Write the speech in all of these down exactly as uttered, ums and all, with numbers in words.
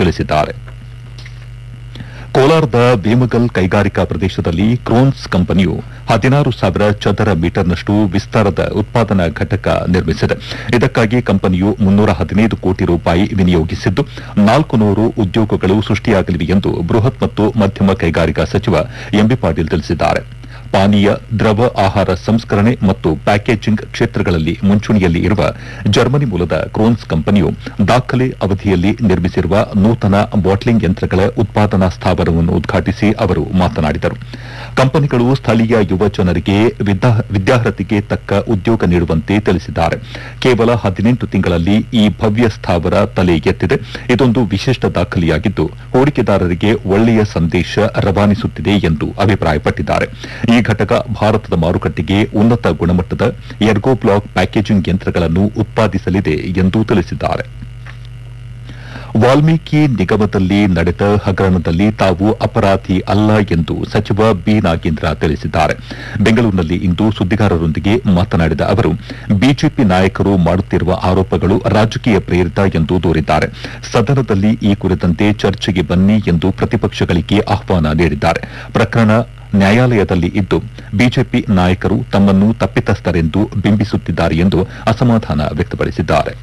ತಿಳಿಸಿದ್ದಾರೆ. ಕೋಲಾರದ ಬೇಮಗಲ್ ಕೈಗಾರಿಕಾ ಪ್ರದೇಶದಲ್ಲಿ ಕ್ರೋನ್ಸ್ ಕಂಪನಿಯು ಹದಿನಾರು ಸಾವಿರ ಚದರ ಮೀಟರ್ನಷ್ಟು ವಿಸ್ತಾರದ ಉತ್ಪಾದನಾ ಘಟಕ ನಿರ್ಮಿಸಿದೆ. ಇದಕ್ಕಾಗಿ ಕಂಪನಿಯು ಮುನ್ನೂರ ಹದಿನೈದು ಕೋಟಿ ರೂಪಾಯಿ ವಿನಿಯೋಗಿಸಿದ್ದು ನಾಲ್ಕು ನೂರು ಉದ್ಯೋಗಗಳು ಸೃಷ್ಟಿಯಾಗಲಿವೆ ಎಂದು ಬೃಹತ್ ಮತ್ತು ಮಧ್ಯಮ ಕೈಗಾರಿಕಾ ಸಚಿವ ಎಂಬಿ ಪಾಟೀಲ್ ತಿಳಿಸಿದ್ದಾರೆ. ಪಾನೀಯ, ದ್ರವ ಆಹಾರ ಸಂಸ್ಕರಣೆ ಮತ್ತು ಪ್ಯಾಕೇಜಿಂಗ್ ಕ್ಷೇತ್ರಗಳಲ್ಲಿ ಮುಂಚೂಣಿಯಲ್ಲಿ ಇರುವ ಜರ್ಮನಿ ಮೂಲದ ಕ್ರೋನ್ಸ್ ಕಂಪನಿಯು ದಾಖಲೆ ಅವಧಿಯಲ್ಲಿ ನಿರ್ಮಿಸಿರುವ ನೂತನ ಬಾಟ್ಲಿಂಗ್ ಯಂತ್ರಗಳ ಉತ್ಪಾದನಾ ಸ್ಥಾವರವನ್ನು ಉದ್ಘಾಟಿಸಿ ಅವರು ಮಾತನಾಡಿದರು. ಕಂಪನಿಗಳು ಸ್ಥಳೀಯ ಯುವ ಜನರಿಗೆ ವಿದ್ಯಾರ್ಹತೆಗೆ ತಕ್ಕ ಉದ್ಯೋಗ ನೀಡುವಂತೆ ತಿಳಿಸಿದ್ದಾರೆ. ಕೇವಲ ಹದಿನೆಂಟು ತಿಂಗಳಲ್ಲಿ ಈ ಭವ್ಯ ಸ್ಥಾವರ ತಲೆ ಎತ್ತಿದೆ. ಇದೊಂದು ವಿಶಿಷ್ಟ ದಾಖಲೆಯಾಗಿದ್ದು ಹೂಡಿಕೆದಾರರಿಗೆ ಒಳ್ಳೆಯ ಸಂದೇಶ ರವಾನಿಸುತ್ತಿದೆ ಎಂದು ಅಭಿಪ್ರಾಯಪಟ್ಟಿದ್ದಾರೆ. ಈ ಘಟಕ ಭಾರತದ ಮಾರುಕಟ್ಟೆಗೆ ಉನ್ನತ ಗುಣಮಟ್ಟದ ಎರ್ಗೋ ಬ್ಲಾಕ್ ಪ್ಯಾಕೇಜಿಂಗ್ ಯಂತ್ರಗಳನ್ನು ಉತ್ಪಾದಿಸಲಿದೆ ಎಂದು ತಿಳಿಸಿದ್ದಾರೆ. ವಾಲ್ಮೀಕಿ ನಿಗಮದಲ್ಲಿ ನಡೆದ ಹಗರಣದಲ್ಲಿ ತಾವು ಅಪರಾಧಿ ಅಲ್ಲ ಎಂದು ಸಚಿವ ಬಿ ನಾಗೇಂದ್ರ ತಿಳಿಸಿದ್ದಾರೆ. ಬೆಂಗಳೂರಿನಲ್ಲಿ ಇಂದು ಸುದ್ದಿಗಾರರೊಂದಿಗೆ ಮಾತನಾಡಿದ ಅವರು, ಬಿಜೆಪಿ ನಾಯಕರು ಮಾಡುತ್ತಿರುವ ಆರೋಪಗಳು ರಾಜಕೀಯ ಪ್ರೇರಿತ ಎಂದು ದೂರಿದ್ದಾರೆ. ಸದನದಲ್ಲಿ ಈ ಕುರಿತಂತೆ ಚರ್ಚೆಗೆ ಬನ್ನಿ ಎಂದು ಪ್ರತಿಪಕ್ಷಗಳಿಗೆ ಆಹ್ವಾನ ನೀಡಿದ್ದಾರೆ. ಪ್ರಕರಣ ನ್ಯಾಯಾಲಯದಲ್ಲಿ ಇದ್ದು ಬಿಜೆಪಿ ನಾಯಕರು ತಮ್ಮನ್ನು ತಪ್ಪಿತಸ್ಥರೆಂದು ಬಿಂಬಿಸುತ್ತಿದ್ದಾರೆ ಎಂದು ಅಸಮಾಧಾನ ವ್ಯಕ್ತಪಡಿಸಿದ್ದಾರೆ.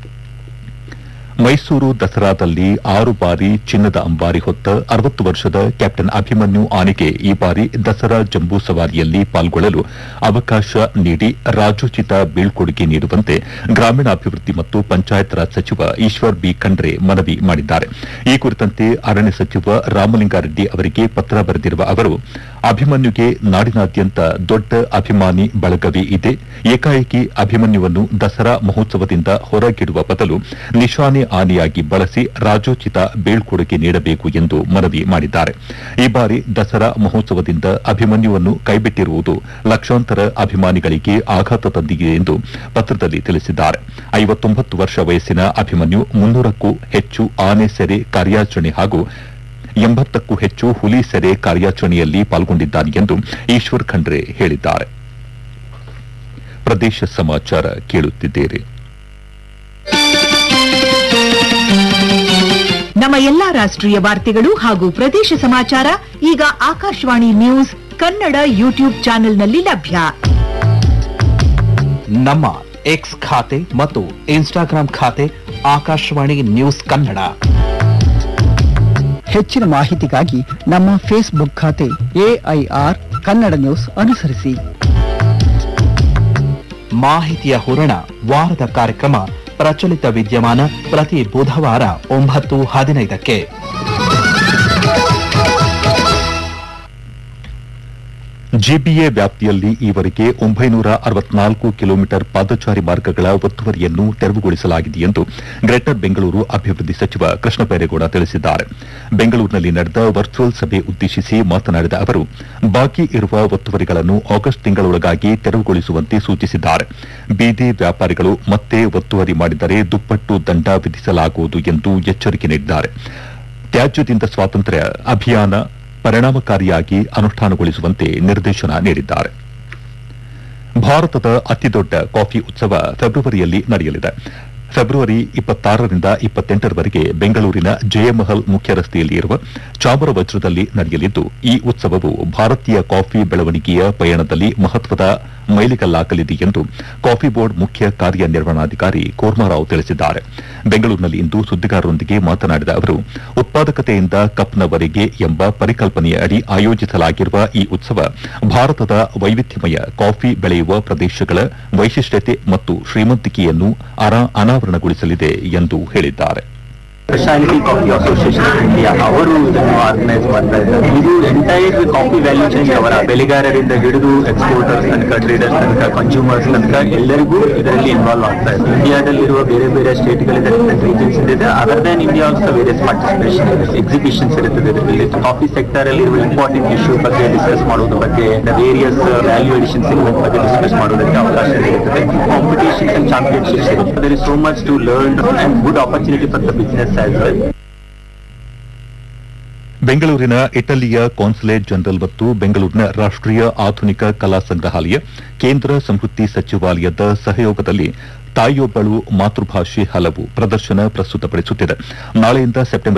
ಮೈಸೂರು ದಸರಾದಲ್ಲಿ ಆರು ಬಾರಿ ಚಿನ್ನದ ಅಂಬಾರಿ ಹೊತ್ತ ಅರವತ್ತು ವರ್ಷದ ಕ್ಯಾಪ್ಟನ್ ಅಭಿಮನ್ಯು ಆನೆಗೆ ಈ ಬಾರಿ ದಸರಾ ಜಂಬೂ ಸವಾರಿಯಲ್ಲಿ ಪಾಲ್ಗೊಳ್ಳಲು ಅವಕಾಶ ನೀಡಿ ರಾಜೋಚಿತ ಬೀಳ್ಕೊಡುಗೆ ನೀಡುವಂತೆ ಗ್ರಾಮೀಣಾಭಿವೃದ್ಧಿ ಮತ್ತು ಪಂಚಾಯತ್ ರಾಜ್ ಸಚಿವ ಈಶ್ವರ್ ಬಿ ಖಂಡ್ರೆ ಮನವಿ ಮಾಡಿದ್ದಾರೆ. ಈ ಕುರಿತಂತೆ ಅರಣ್ಯ ಸಚಿವ ರಾಮಲಿಂಗಾರೆಡ್ಡಿ ಅವರಿಗೆ ಪತ್ರ ಬರೆದಿರುವ ಅವರು, ಅಭಿಮನ್ಯುಗೆ ನಾಡಿನಾದ್ಯಂತ ದೊಡ್ಡ ಅಭಿಮಾನಿ ಬಳಗವೇ ಇದೆ. ಏಕಾಏಕಿ ಅಭಿಮನ್ಯುವನ್ನು ದಸರಾ ಮಹೋತ್ಸವದಿಂದ ಹೊರಗಿಡುವ ಬದಲು ನಿಶಾನೆ ಆನೆಯಾಗಿ ಬಳಸಿ ರಾಜೋಚಿತ ಬೀಳ್ಕೊಡುಗೆ ನೀಡಬೇಕು ಎಂದು ಮನವಿ ಮಾಡಿದ್ದಾರೆ. ಈ ಬಾರಿ ದಸರಾ ಮಹೋತ್ಸವದಿಂದ ಅಭಿಮನ್ಯುವನ್ನು ಕೈಬಿಟ್ಟಿರುವುದು ಲಕ್ಷಾಂತರ ಅಭಿಮಾನಿಗಳಿಗೆ ಆಘಾತ ತಂದಿದೆ ಎಂದು ಪತ್ರದಲ್ಲಿ ತಿಳಿಸಿದ್ದಾರೆ. ಐವತ್ತೊಂಬತ್ತು ವರ್ಷ ವಯಸ್ಸಿನ ಅಭಿಮನ್ಯು ಮುನ್ನೂರಕ್ಕೂ ಹೆಚ್ಚು ಆನೆ ಸೆರೆ ಕಾರ್ಯಾಚರಣೆ ಹಾಗೂ ಎಂಬತ್ತಕ್ಕೂ ಹೆಚ್ಚು ಹುಲಿ ಸೆರೆ ಕಾರ್ಯಾಚರಣೆಯಲ್ಲಿ ಪಾಲ್ಗೊಂಡಿದ್ದಾನೆ ಎಂದು ಈಶ್ವರ್ ಖಂಡ್ರೆ ಹೇಳಿದ್ದಾರೆ. ಪ್ರದೇಶ ಸಮಾಚಾರ ಕೇಳುತ್ತಿದ್ದೀರಿ. ನಮ್ಮ ಎಲ್ಲಾ ರಾಷ್ಟ್ರೀಯ ವಾರ್ತೆಗಳು ಹಾಗೂ ಪ್ರದೇಶ ಸಮಾಚಾರ ಈಗ ಆಕಾಶವಾಣಿ ನ್ಯೂಸ್ ಕನ್ನಡ ಯೂಟ್ಯೂಬ್ ಚಾನೆಲ್ನಲ್ಲಿ ಲಭ್ಯ. ನಮ್ಮ ಎಕ್ಸ್ ಖಾತೆ ಮತ್ತು ಇನ್ಸ್ಟಾಗ್ರಾಂ ಖಾತೆ ಆಕಾಶವಾಣಿ ನ್ಯೂಸ್ ಕನ್ನಡ. ಹೆಚ್ಚಿನ ಮಾಹಿತಿಗಾಗಿ ನಮ್ಮ ಫೇಸ್ಬುಕ್ ಖಾತೆ ಎಐಆರ್ ಕನ್ನಡ ನ್ಯೂಸ್ ಅನುಸರಿಸಿ. ಮಾಹಿತಿಯ ಹೂರಣ ವಾರದ ಕಾರ್ಯಕ್ರಮ ಪ್ರಚಲಿತ ವಿದ್ಯಮಾನ ಪ್ರತಿ ಬುಧವಾರ ಒಂಬತ್ತು ಹದಿನೈದಕ್ಕೆ. ಜಿಬಿಎ ವ್ಯಾಪ್ತಿಯಲ್ಲಿ ಈವರೆಗೆ ಒಂಬೈನೂರ ಅರವತ್ನಾಲ್ಕು ಕಿಲೋಮೀಟರ್ ಪಾದಚಾರಿ ಮಾರ್ಗಗಳ ಒತ್ತುವರಿಯನ್ನು ತೆರವುಗೊಳಿಸಲಾಗಿದೆ ಎಂದು ಗ್ರೇಟರ್ ಬೆಂಗಳೂರು ಅಭಿವೃದ್ಧಿ ಸಚಿವ ಕೃಷ್ಣ ಬೈರೇಗೌಡ ತಿಳಿಸಿದ್ದಾರೆ. ಬೆಂಗಳೂರಿನಲ್ಲಿ ನಡೆದ ವರ್ಚುವಲ್ ಸಭೆ ಉದ್ದೇಶಿಸಿ ಮಾತನಾಡಿದ ಅವರು, ಬಾಕಿ ಇರುವ ಒತ್ತುವರಿಗಳನ್ನು ಆಗಸ್ಟ್ ತಿಂಗಳೊಳಗಾಗಿ ತೆರವುಗೊಳಿಸುವಂತೆ ಸೂಚಿಸಿದ್ದಾರೆ. ಬೀದಿ ವ್ಯಾಪಾರಿಗಳು ಮತ್ತೆ ಒತ್ತುವರಿ ಮಾಡಿದರೆ ದುಪ್ಪಟ್ಟು ದಂಡ ವಿಧಿಸಲಾಗುವುದು ಎಂದು ಎಚ್ಚರಿಕೆ ನೀಡಿದ್ದಾರೆ. ತ್ಯಾಜ್ಯದಿಂದ ಸ್ವಾತಂತ್ರ್ಯ ಅಭಿಯಾನ ಪರಿಣಾಮಕಾರಿಯಾಗಿ ಅನುಷ್ಠಾನಗೊಳಿಸುವಂತೆ ನಿರ್ದೇಶನ ನೀಡಿದ್ದಾರೆ. ಭಾರತದ ಅತಿದೊಡ್ಡ ಕಾಫಿ ಉತ್ಸವ ಫೆಬ್ರವರಿಯಲ್ಲಿ ನಡೆಯಲಿದೆ. ಫೆಬ್ರವರಿ ಇಪ್ಪತ್ತಾರರಿಂದ ಇಪ್ಪತ್ತೆಂಟರವರೆಗೆ ಬೆಂಗಳೂರಿನ ಜಯಮಹಲ್ ಮುಖ್ಯ ರಸ್ತೆಯಲ್ಲಿ ಇರುವ ಚಾಮರವಜ್ರದಲ್ಲಿ ನಡೆಯಲಿದ್ದು, ಈ ಉತ್ಸವವು ಭಾರತೀಯ ಕಾಫಿ ಬೆಳವಣಿಗೆಯ ಪಯಣದಲ್ಲಿ ಮಹತ್ವದ ಮೈಲಿಗಲ್ಲಾಗಲಿದೆ ಎಂದು ಕಾಫಿ ಬೋರ್ಡ್ ಮುಖ್ಯ ಕಾರ್ಯನಿರ್ವಹಣಾಧಿಕಾರಿ ಕೂರ್ಮಾರಾವ್ ತಿಳಿಸಿದ್ದಾರೆ. ಬೆಂಗಳೂರಿನಲ್ಲಿಂದು ಸುದ್ದಿಗಾರರೊಂದಿಗೆ ಮಾತನಾಡಿದ ಅವರು, ಉತ್ಪಾದಕತೆಯಿಂದ ಕಪ್ನವರೆಗೆ ಎಂಬ ಪರಿಕಲ್ಪನೆಯ ಅಡಿ ಆಯೋಜಿಸಲಾಗಿರುವ ಈ ಉತ್ಸವ ಭಾರತದ ವೈವಿಧ್ಯಮಯ ಕಾಫಿ ಬೆಳೆಯುವ ಪ್ರದೇಶಗಳ ವೈಶಿಷ್ಟ್ಯತೆ ಮತ್ತು ಶ್ರೀಮಂತಿಕೆಯನ್ನು ಅನಾವರಣಗೊಳಿಸಲಿದೆ ಎಂದು ಹೇಳಿದ್ದಾರೆ. Speciality coffee association of India ಅವರು ಇದನ್ನು ಆರ್ಗನೈಸ್ ಮಾಡ್ತಾ ಇದ್ದಾರೆ. ಇದು ಎಂಟೈರ್ ಕಾಫಿ ವ್ಯಾಲ್ಯೂ ಚೈನ್ ಅವರ ಬೆಳೆಗಾರರಿಂದ ಹಿಡಿದು ಎಕ್ಸ್ಪೋರ್ಟರ್ಸ್ ತನಕ, ಟ್ರೇಡರ್ಸ್ ತನಕ, ಕನ್ಸ್ಯೂಮರ್ಸ್ ತನಕ ಎಲ್ಲರಿಗೂ ಇದರಲ್ಲಿ ಇನ್ವಾಲ್ವ್ ಆಗ್ತಾ ಇದೆ. ಇಂಡಿಯಾದಲ್ಲಿರುವ ಬೇರೆ ಬೇರೆ ಸ್ಟೇಟ್ಗಳಿದೆ, ಡಿಫ್ರೆಂಟ್ ರೀಜನ್ಸ್ ಇದೆ. Other than India also various participation ಇದೆ, ಎಕ್ಸಿಬಿಷನ್ಸ್ ಇರುತ್ತದೆ. ಇಲ್ಲಿ ಕಾಫಿ ಸೆಕ್ಟರ್ ಅಲ್ಲಿ ಇರುವ ಇಂಪಾರ್ಟೆಂಟ್ ಇಶ್ಯೂ ಬಗ್ಗೆ ಡಿಸ್ಕಸ್ ಮಾಡೋದ್ರ ಬಗ್ಗೆ, ವೇರಿಯಸ್ ವ್ಯಾಲ್ಯೂ ಎಡಿಷನ್ಸ್ ಬಗ್ಗೆ ಡಿಸ್ಕಸ್ ಮಾಡೋದಕ್ಕೆ ಅವಕಾಶ ಇರುತ್ತದೆ. ಕಾಂಪಿಟೇಷನ್ಸ್ ಅಂಡ್ ಚಾಂಪಿಯನ್ಶಿಪ್ಸ್ ಇರುತ್ತೆ. There is so much to learn and good opportunity for the business. ಬೆಂಗಳೂರಿನ ಇಟಲಿಯ ಕಾನ್ಸುಲೇಟ್ ಜನರಲ್ ಮತ್ತು ಬೆಂಗಳೂರಿನ ರಾಷ್ಟೀಯ ಆಧುನಿಕ ಕಲಾ ಸಂಗ್ರಹಾಲಯ, ಕೇಂದ್ರ ಸಂಸ್ಕೃತಿ ಸಚಿವಾಲಯದ ಸಹಯೋಗದಲ್ಲಿ ತಾಯಿಯೊಬ್ಬಳು ಮಾತೃಭಾಷೆ ಹಲವು ಪ್ರದರ್ಶನ ಪ್ರಸ್ತುತಪಡಿಸುತ್ತಿದೆ. ನಾಳೆಯಿಂದ ಸೆಪ್ಟೆಂಬರ್